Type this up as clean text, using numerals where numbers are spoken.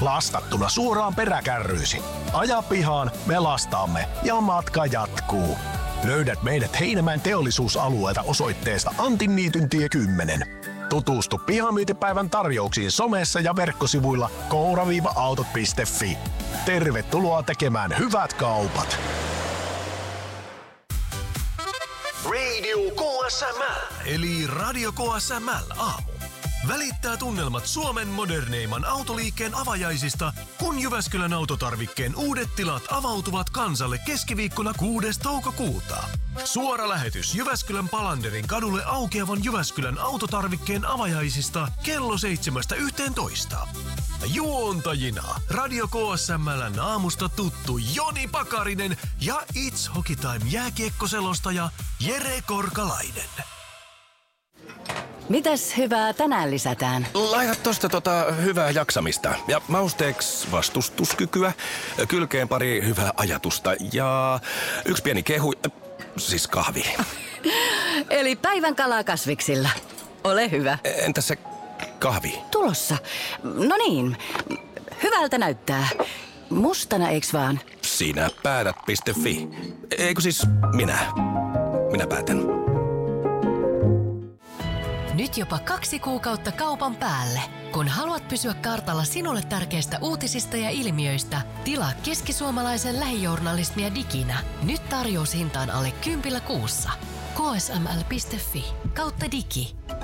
Lastattuna suoraan peräkärryysi. Aja pihaan, me lastaamme ja matka jatkuu. Löydät meidät Heinämäen teollisuusalueelta osoitteesta Antinniityntie 10. Tutustu pihamyyntipäivän tarjouksiin somessa ja verkkosivuilla koura-autot.fi. Tervetuloa tekemään hyvät kaupat. Radio KSML. Eli Radio KSML aamu. Välittää tunnelmat Suomen moderneimman autoliikkeen avajaisista, kun Jyväskylän autotarvikkeen uudet tilat avautuvat kansalle keskiviikkona 6. toukokuuta. Suora lähetys Jyväskylän Palanderin kadulle aukeavan Jyväskylän autotarvikkeen avajaisista kello 7:11. Juontajina Radio KSML:n aamusta tuttu Joni Pakarinen ja It's Hockey Time -jääkiekkoselostaja Jere Korkalainen. Mitäs hyvää tänään lisätään? Laita tosta hyvää jaksamista ja mausteeksi vastustuskykyä, kylkeen pari hyvää ajatusta ja yksi pieni kehu, siis kahvi. Eli päivän kalaa kasviksilla. Ole hyvä. Entäs se kahvi? Tulossa. No niin, hyvältä näyttää. Mustana eiks vaan? Sinä päätät.fi. Eikö siis minä päätän. Nyt jopa 2 kuukautta kaupan päälle. Kun haluat pysyä kartalla sinulle tärkeistä uutisista ja ilmiöistä, tilaa keskisuomalaisen lähijournalismia diginä. Nyt tarjoushintaan alle 10 kuussa. ksml.fi/digi.